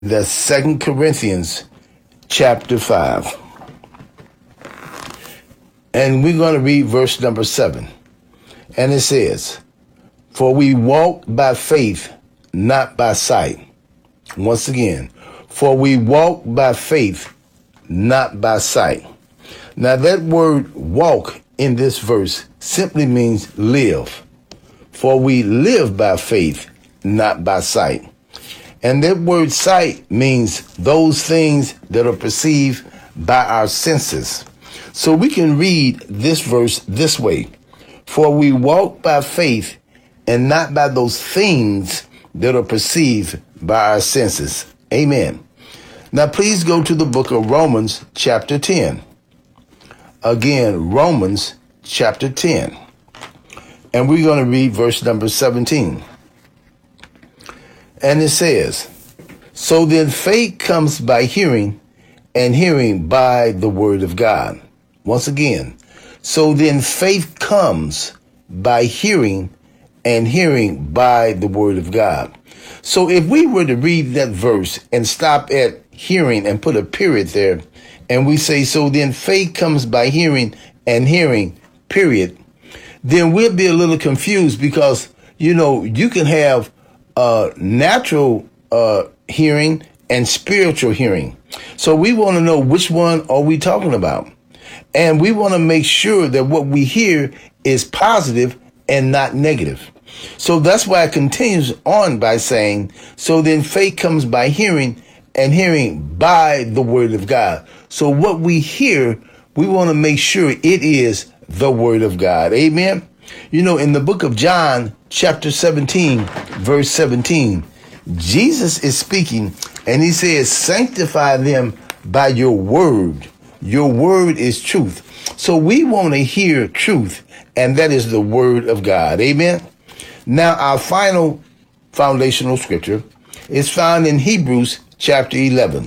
That's 2 Corinthians chapter 5. And we're going to read verse number 7. And it says, "For we walk by faith, not by sight." Once again, for we walk by faith, not by sight. Now that word walk in this verse simply means live. For we live by faith, not by sight. And that word sight means those things that are perceived by our senses. So we can read this verse this way. For we walk by faith and not by those things that are perceived by our senses. Amen. Now please go to the book of Romans chapter 10. Again, Romans chapter 10. And we're going to read verse number 17. And it says, "So then faith comes by hearing, and hearing by the word of God." Once again, so then faith comes by hearing, and hearing by the word of God. So if we were to read that verse and stop at hearing and put a period there, and we say, so then faith comes by hearing, and hearing, period, then we'll be a little confused because, you can have natural hearing and spiritual hearing. So we want to know which one are we talking about. And we want to make sure that what we hear is positive and not negative. So that's why it continues on by saying, so then faith comes by hearing, and hearing by the word of God. So what we hear, we want to make sure it is the word of God. Amen. In the book of John, chapter 17, verse 17, Jesus is speaking and he says, "Sanctify them by your word. Your word is truth." So we want to hear truth, and that is the word of God. Amen. Now, our final foundational scripture is found in Hebrews chapter 11.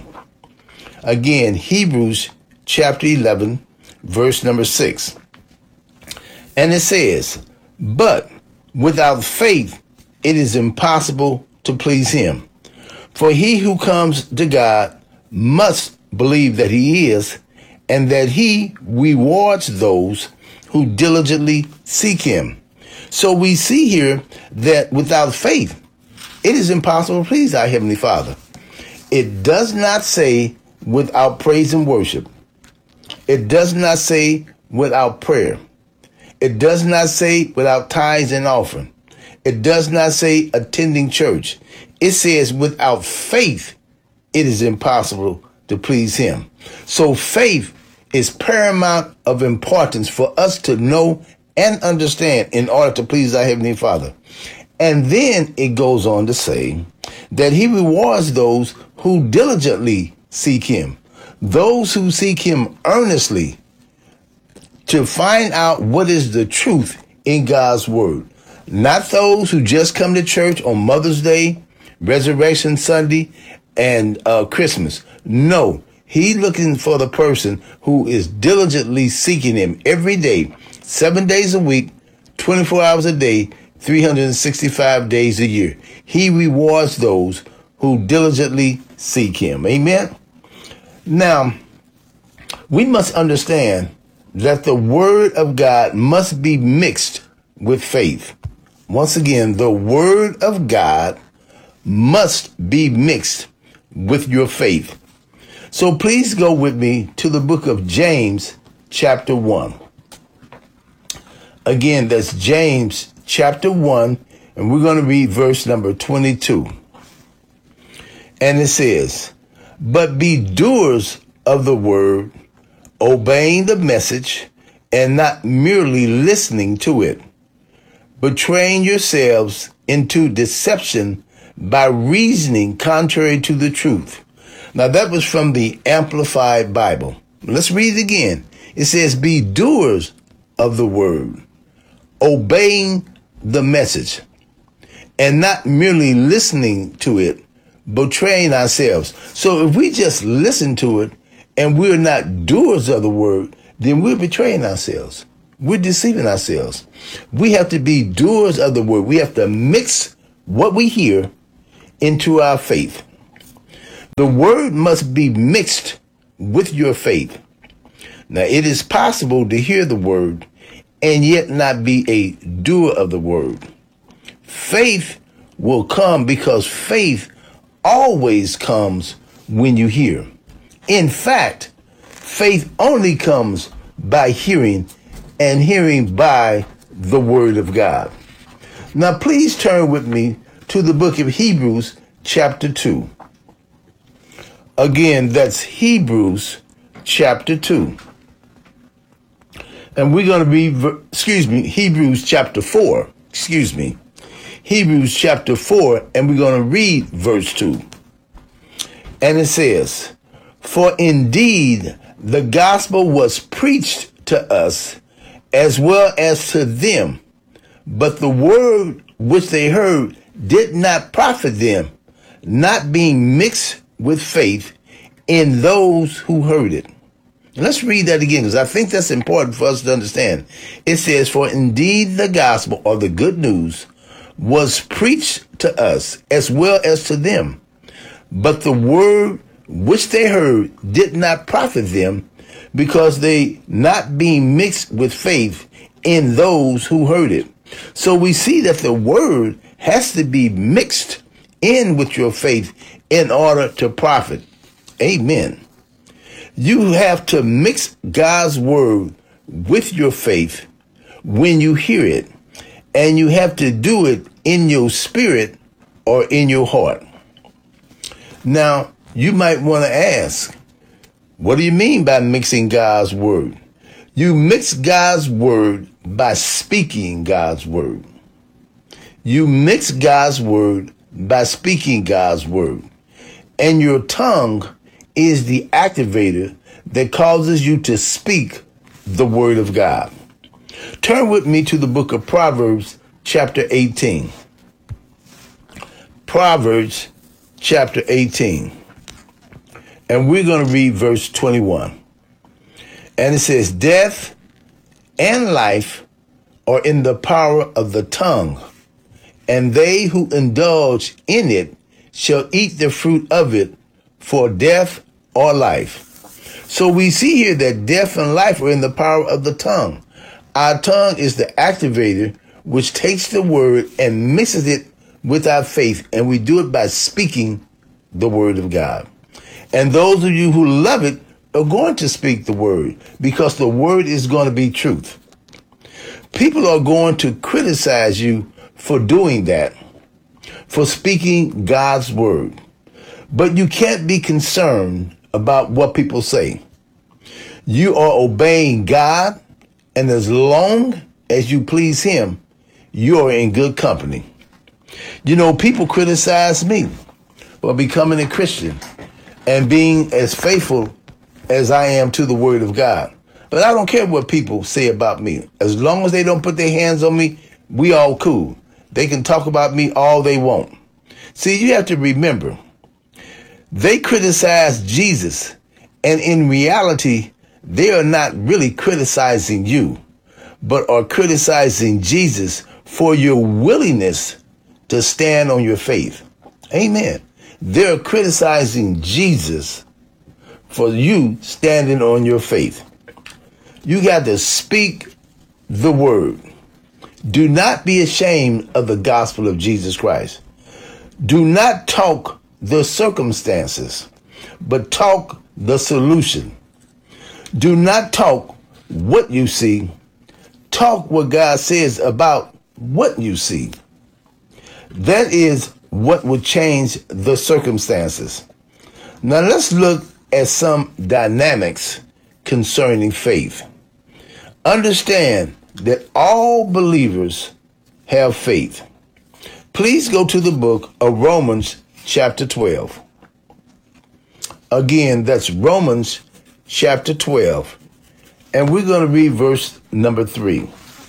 Again, Hebrews chapter 11, verse number 6. And it says, "But without faith, it is impossible to please him. For he who comes to God must believe that he is, and that he rewards those who diligently seek him." So we see here that without faith, it is impossible to please our Heavenly Father. It does not say without praise and worship. It does not say without prayer. It does not say without tithes and offering. It does not say attending church. It says without faith, it is impossible to please him. So faith is paramount of importance for us to know and understand in order to please our Heavenly Father. And then it goes on to say that he rewards those who diligently seek him, those who seek him earnestly to find out what is the truth in God's word. Not those who just come to church on Mother's Day, Resurrection Sunday, and Christmas. No, he's looking for the person who is diligently seeking him every day, 7 days a week, 24 hours a day, 365 days a year. He rewards those who diligently seek him. Amen. Now, we must understand that the word of God must be mixed with faith. Once again, the word of God must be mixed with your faith. So please go with me to the book of James, chapter 1. Again, that's James, chapter 1, and we're going to read verse number 22. And it says, "But be doers of the word, obeying the message, and not merely listening to it, betraying yourselves into deception by reasoning contrary to the truth." Now that was from the Amplified Bible. Let's read it again. It says, "Be doers of the word, obeying the message, and not merely listening to it, betraying ourselves." So if we just listen to it and we're not doers of the word, then we're betraying ourselves. We're deceiving ourselves. We have to be doers of the word. We have to mix what we hear into our faith. The word must be mixed with your faith. Now, it is possible to hear the word and yet not be a doer of the word. Faith will come because faith always comes when you hear. In fact, faith only comes by hearing, and hearing by the word of God. Now, please turn with me to the book of Hebrews, chapter 2. Again, that's Hebrews, chapter 2. And we're going to read, Hebrews chapter 4. Hebrews chapter 4, and we're going to read verse 2. And it says, "For indeed the gospel was preached to us as well as to them, but the word which they heard did not profit them, not being mixed with faith in those who heard it." Let's read that again, because I think that's important for us to understand. It says, "For indeed the gospel," or the good news, "was preached to us as well as to them, but the word which they heard did not profit them, because they not being mixed with faith in those who heard it." So we see that the word has to be mixed in with your faith in order to profit. Amen. You have to mix God's word with your faith when you hear it, and you have to do it in your spirit or in your heart. Now, you might want to ask, what do you mean by mixing God's word? You mix God's word by speaking God's word. You mix God's word by speaking God's word. And your tongue is the activator that causes you to speak the word of God. Turn with me to the book of Proverbs, chapter 18. Proverbs, chapter 18. And we're going to read verse 21. And it says, "Death and life are in the power of the tongue, and they who indulge in it shall eat the fruit of it, for death or life." So we see here that death and life are in the power of the tongue. Our tongue is the activator which takes the word and mixes it with our faith, and we do it by speaking the word of God. And those of you who love it are going to speak the word, because the word is going to be truth. People are going to criticize you for doing that, for speaking God's word. But you can't be concerned about what people say. You are obeying God, and as long as you please him, you are in good company. You know, people criticize me for becoming a Christian and being as faithful as I am to the word of God. But I don't care what people say about me. As long as they don't put their hands on me, we all cool. They can talk about me all they want. See, you have to remember, they criticize Jesus, and in reality, they are not really criticizing you, but are criticizing Jesus for your willingness to stand on your faith. Amen. They're criticizing Jesus for you standing on your faith. You got to speak the word. Do not be ashamed of the gospel of Jesus Christ. Do not talk the circumstances, but talk the solution. Do not talk what you see. Talk what God says about what you see. That is what will change the circumstances. Now let's look at some dynamics concerning faith. Understand that all believers have faith. Please go to the book of Romans chapter 12. Again, that's Romans chapter 12. And we're going to read verse number 3.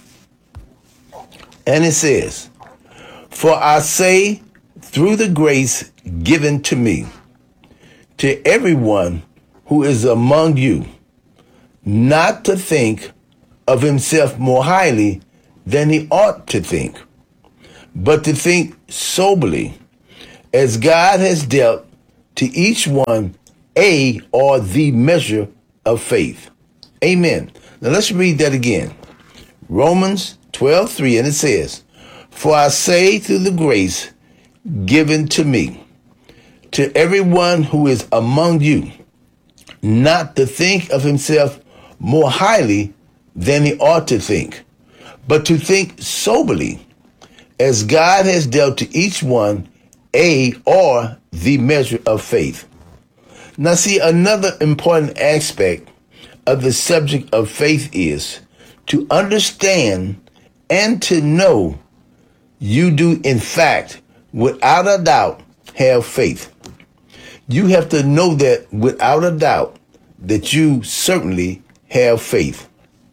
And it says, "For I say, through the grace given to me, to everyone who is among you, not to think of himself more highly than he ought to think, but to think soberly, as God has dealt to each one a or the measure of faith. Amen. Now let's read that again. Romans 12:3, and it says, "For I say through the grace given to me, to everyone who is among you, not to think of himself more highly than he ought to think, but to think soberly, as God has dealt to each one a or the measure of faith." Now see, another important aspect of the subject of faith is to understand and to know you do in fact, without a doubt, have faith. You have to know that without a doubt that you certainly have faith.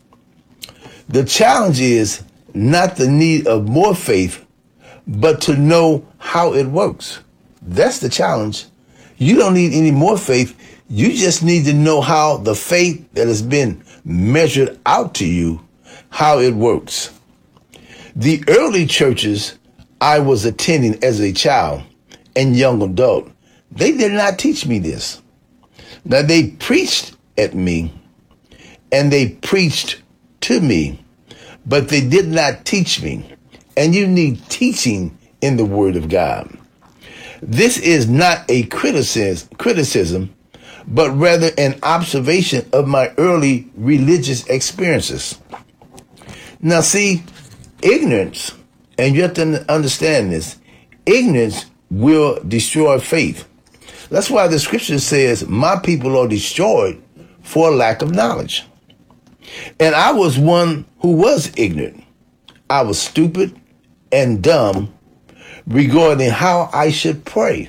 The challenge is not the need of more faith, but to know how it works. That's the challenge. You don't need any more faith. You just need to know how the faith that has been measured out to you, how it works. The early churches I was attending as a child and young adult, they did not teach me this. Now they preached at me and they preached to me, but they did not teach me. And you need teaching in the Word of God. This is not a criticism, but rather an observation of my early religious experiences. Now see, ignorance, and you have to understand this, ignorance will destroy faith. That's why the scripture says, "My people are destroyed for lack of knowledge." And I was one who was ignorant. I was stupid and dumb regarding how I should pray.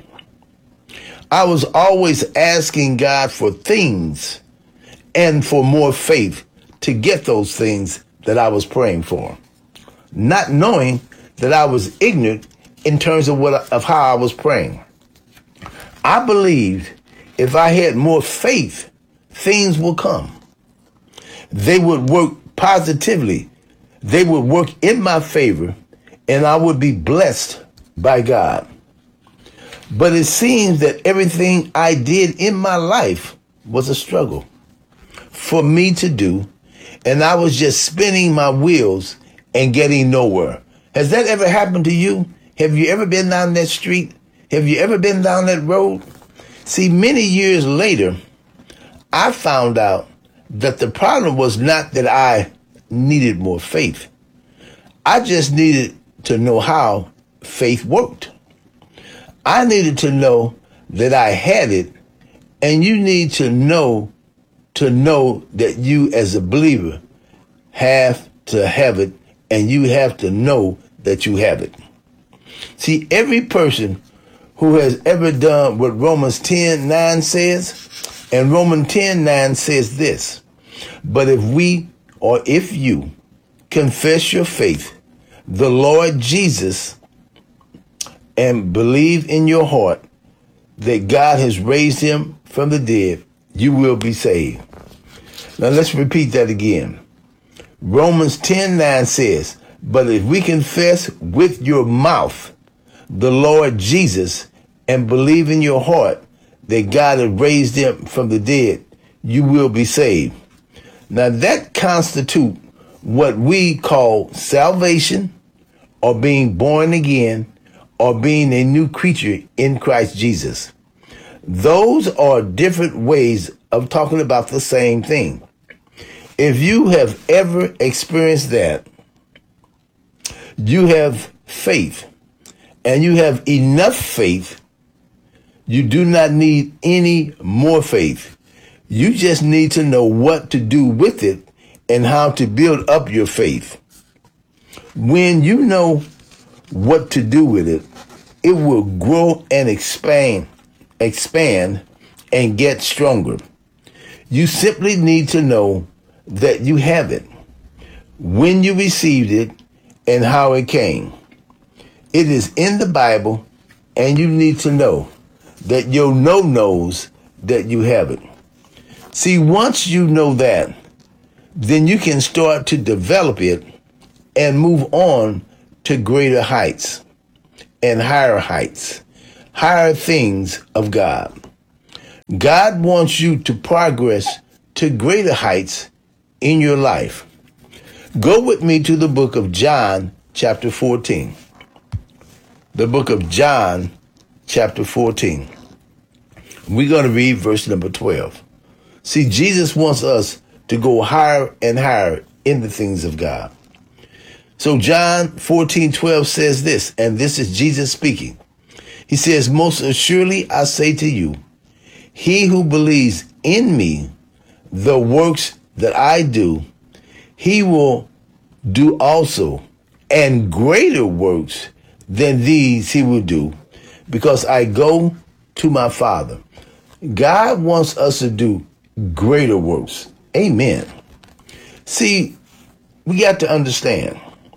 I was always asking God for things and for more faith to get those things that I was praying for, not knowing that I was ignorant in terms of how I was praying. I believed if I had more faith, things would come. They would work positively. They would work in my favor, and I would be blessed by God. But it seems that everything I did in my life was a struggle for me to do, and I was just spinning my wheels and getting nowhere. Has that ever happened to you? Have you ever been down that street? Have you ever been down that road? See, many years later, I found out that the problem was not that I needed more faith. I just needed to know how faith worked. I needed to know that I had it, and you need to know that you as a believer have to have it, and you have to know that you have it. See, every person who has ever done what Romans 10:9 says, and Romans 10:9 says this, "But if you confess your faith, the Lord Jesus, and believe in your heart that God has raised him from the dead, you will be saved." Now let's repeat that again. Romans 10:9 says, "But if we confess with your mouth the Lord Jesus and believe in your heart that God has raised him from the dead, you will be saved." Now that constitutes what we call salvation, or being born again, or being a new creature in Christ Jesus. Those are different ways of talking about the same thing. If you have ever experienced that, you have faith, and you have enough faith. You do not need any more faith. You just need to know what to do with it and how to build up your faith. When you know what to do with it, it will grow and expand and get stronger. You simply need to know that you have it, when you received it, and how it came. It is in the Bible, and you need to know that your know knows that you have it. See, once you know that, then you can start to develop it and move on to greater heights and higher things of God. God wants you to progress to greater heights in your life. Go with me to the book of John, chapter 14. The book of John, chapter 14. We're going to read verse number 12. See, Jesus wants us to go higher and higher in the things of God. So John 14:12 says this, and this is Jesus speaking. He says, most assuredly I say to you, he who believes in me, the works that I do, he will do also, and greater works than these he will do, because I go to my Father. God wants us to do greater works. Amen. See, we got to understand,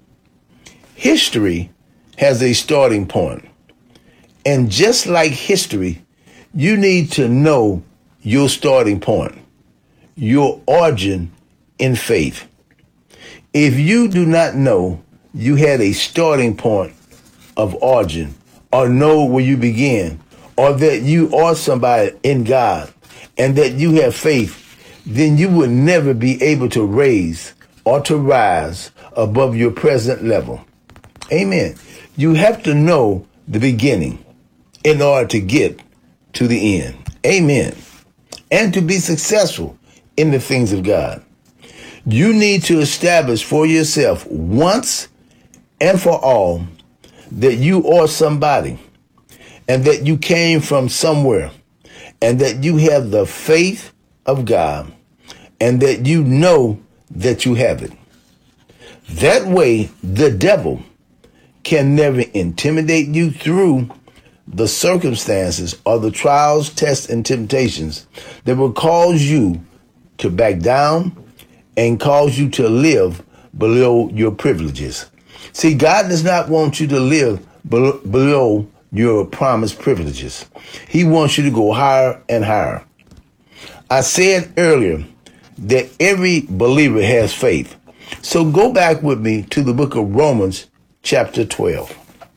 history has a starting point. And just like history, you need to know your starting point, your origin in faith. If you do not know you had a starting point of origin, or know where you begin, or that you are somebody in God, and that you have faith, then you will never be able to raise or to rise above your present level. Amen. You have to know the beginning in order to get to the end. Amen. And to be successful in the things of God. You need to establish for yourself once and for all that you are somebody, and that you came from somewhere, and that you have the faith of God, and that you know that you have it. That way, the devil can never intimidate you through the circumstances or the trials, tests, and temptations that will cause you to back down and cause you to live below your privileges. See, God does not want you to live below your promised privileges. He wants you to go higher and higher. I said earlier that every believer has faith. So go back with me to the book of Romans, chapter 12.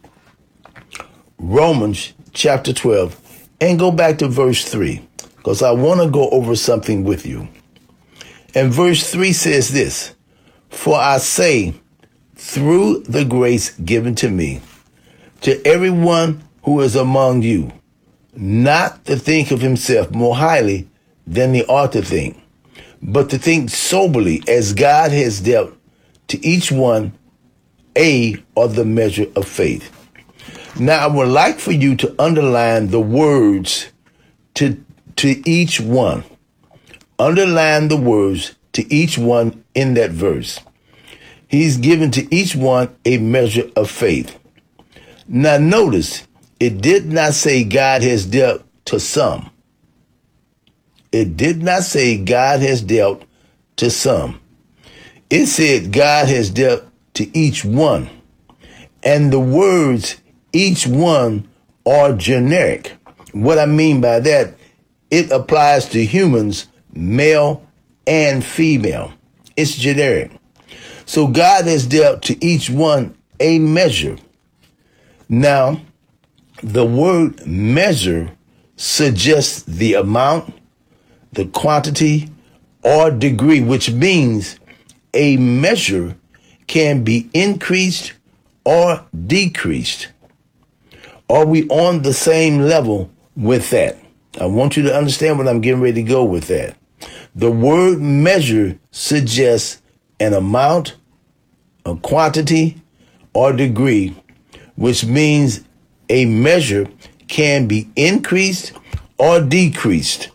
Romans, chapter 12, and go back to verse 3, because I want to go over something with you. And verse 3 says this, for I say, through the grace given to me, to everyone who is among you, not to think of himself more highly than he ought to think, but to think soberly as God has dealt to each one a or the measure of faith. Now, I would like for you to underline the words to each one. Underline the words to each one in that verse. He's given to each one a measure of faith. Now notice, it did not say God has dealt to some. It did not say God has dealt to some. It said God has dealt to each one. And the words each one are generic. What I mean by that, it applies to humans, male and female. It's generic. So God has dealt to each one a measure. Now, the word measure suggests the amount, the quantity, or degree, which means a measure can be increased or decreased. Are we on the same level with that? I want you to understand what I'm getting ready to go with that. The word measure suggests an amount, a quantity, or degree, which means a measure can be increased or decreased.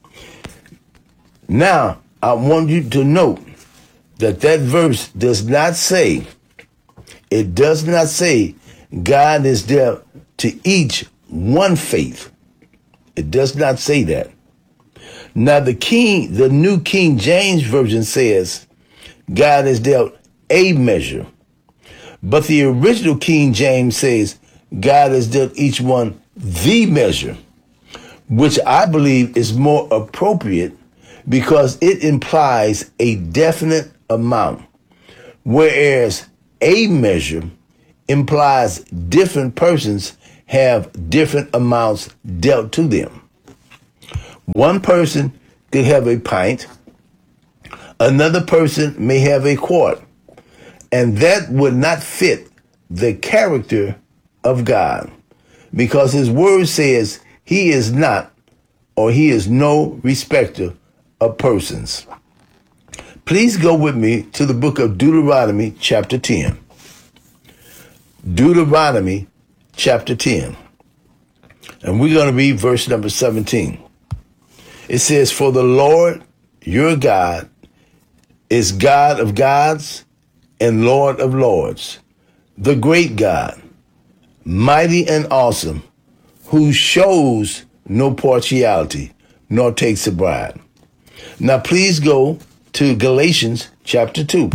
Now, I want you to note that that verse does not say, it does not say God is dealt to each one faith. It does not say that. Now the New King James Version says God has dealt a measure. But the original King James says God has dealt each one the measure, which I believe is more appropriate because it implies a definite amount, whereas a measure implies different persons have different amounts dealt to them. One person could have a pint, another person may have a quart, and that would not fit the character of God, because his word says he is not, or he is no respecter of persons. Please go with me to the book of Deuteronomy chapter 10. Deuteronomy chapter 10. And we're going to read verse number 17. It says, "For the Lord your God is God of gods and Lord of lords, the great God, mighty and awesome, who shows no partiality, nor takes a bribe." Now please go to Galatians chapter 2.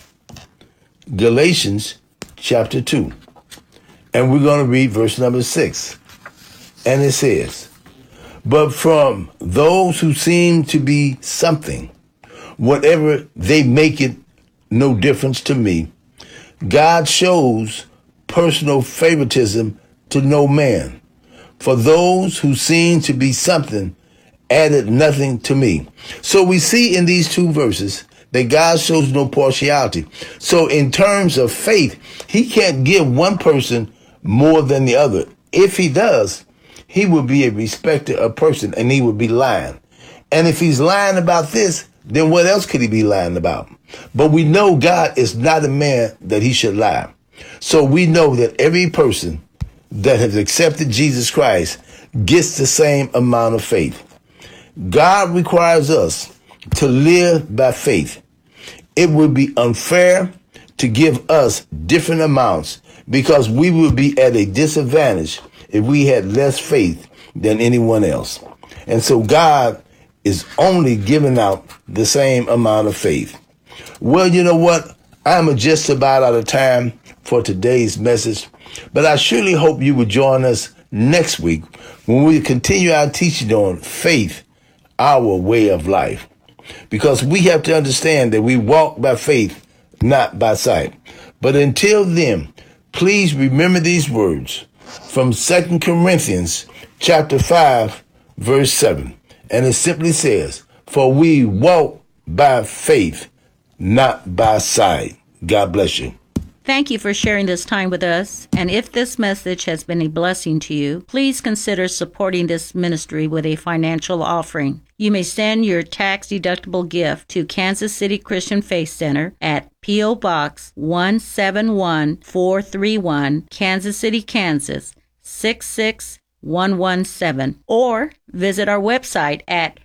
Galatians chapter 2. And we're going to read verse number 6. And it says, "But from those who seem to be something, whatever they make it no difference to me, God shows personal favoritism to no man. For those who seem to be something added nothing to me." So we see in these two verses that God shows no partiality. So in terms of faith, he can't give one person more than the other. If he does, he would be a respecter of person, and he would be lying. And if he's lying about this, then what else could he be lying about? But we know God is not a man that he should lie. So we know that every person that has accepted Jesus Christ gets the same amount of faith. God requires us to live by faith. It would be unfair to give us different amounts, because we would be at a disadvantage if we had less faith than anyone else. And so God is only giving out the same amount of faith. Well, you know what? I'm just about out of time for today's message, but I surely hope you will join us next week when we continue our teaching on faith, our way of life. Because we have to understand that we walk by faith, not by sight. But until then, please remember these words from 2 Corinthians chapter 5, verse 7. And it simply says, "For we walk by faith, not by sight." God bless you. Thank you for sharing this time with us. And if this message has been a blessing to you, please consider supporting this ministry with a financial offering. You may send your tax-deductible gift to Kansas City Christian Faith Center at P.O. Box 171431, Kansas City, Kansas 66117, or visit our website at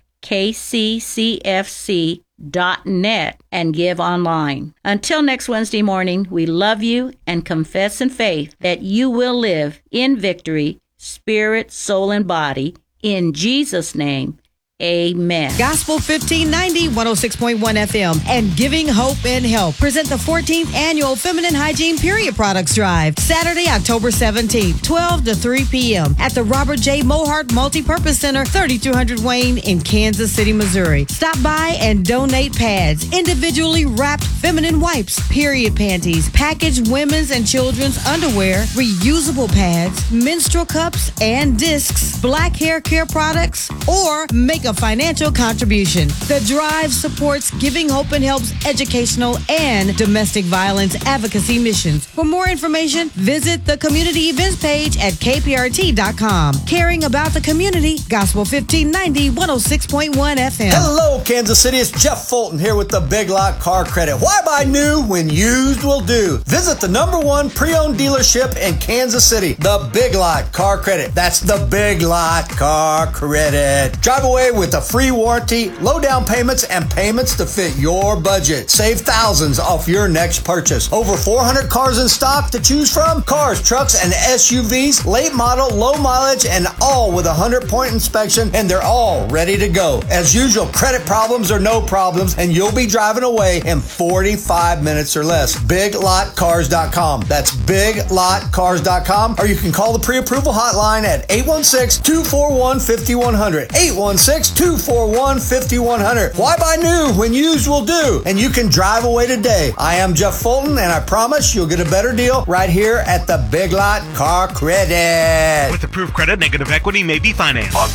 kccfc.net and give online. Until next Wednesday morning, we love you and confess in faith that you will live in victory, spirit, soul, and body. In Jesus' name, amen. Gospel 1590, 106.1 FM, and Giving Hope and Help present the 14th Annual Feminine Hygiene Period Products Drive, Saturday, October 17th, 12 to 3 p.m. at the Robert J. Mohart Multipurpose Center, 3200 Wayne in Kansas City, Missouri. Stop by and donate pads, individually wrapped feminine wipes, period panties, packaged women's and children's underwear, reusable pads, menstrual cups and discs, black hair care products, or make a financial contribution. The drive supports Giving Hope and Help's educational and domestic violence advocacy missions. For more information, visit the community events page at kprt.com. Caring about the community, Gospel 1590, 106.1 FM. Hello, Kansas City. It's Jeff Fulton here with the Big Lot Car Credit. Why buy new when used will do? Visit the #1 pre-owned dealership in Kansas City, the Big Lot Car Credit. That's the Big Lot Car Credit. Drive away with a free warranty, low down payments, and payments to fit your budget. Save thousands off your next purchase. Over 400 cars in stock to choose from. Cars, trucks, and SUVs, late model, low mileage, and all with a 100-point inspection, and they're all ready to go. As usual, credit problems are no problems, and you'll be driving away in 45 minutes or less. BigLotCars.com. That's BigLotCars.com, or you can call the pre-approval hotline at 816-241-5100. 816-241-5100. Why buy new when used will do? And you can drive away today. I am Jeff Fulton, and I promise you'll get a better deal right here at the Big Lot Car Credit. With approved credit, negative equity may be financed. On the Big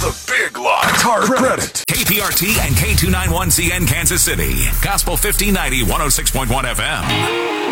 Big Lot Car Credit. KPRT and K291CN Kansas City. Gospel 1590, 106.1 FM.